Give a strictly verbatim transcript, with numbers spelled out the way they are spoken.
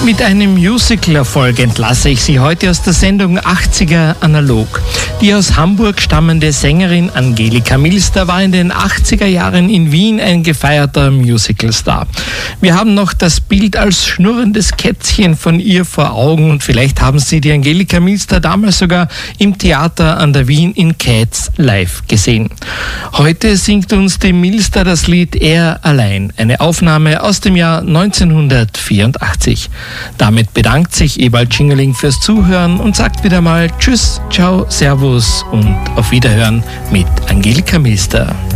Mit einem Musical-Erfolg entlasse ich Sie heute aus der Sendung achtziger Analog. Die aus Hamburg stammende Sängerin Angelika Milster war in den achtziger Jahren in Wien ein gefeierter Musicalstar. Wir haben noch das Bild als schnurrendes Kätzchen von ihr vor Augen und vielleicht haben Sie die Angelika Milster damals sogar im Theater an der Wien in Cats live gesehen. Heute singt uns die Milster das Lied Er allein, eine Aufnahme aus dem Jahr neunzehnhundertvierundachtzig. Damit bedankt sich Ewald Schingerling fürs Zuhören und sagt wieder mal Tschüss, Ciao, Servus und auf Wiederhören mit Angelika Milster.